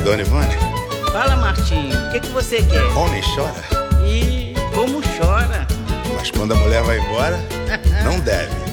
Dona Ivone? Fala, Martinho, o que você quer? Homem chora? E como chora? Mas quando a mulher vai embora, não deve.